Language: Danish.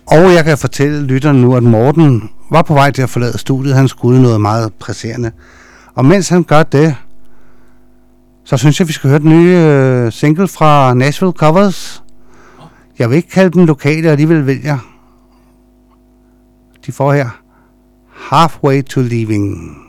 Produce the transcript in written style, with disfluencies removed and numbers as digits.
Og jeg kan fortælle lytterne nu, at Morten var på vej til at forlade studiet. Han skulle noget meget presserende. Og mens han gør det, så synes jeg, vi skal høre den nye single fra Nashville Covers. Jeg vil ikke kalde dem lokale, alligevel vil jeg. De får her Halfway to Leaving.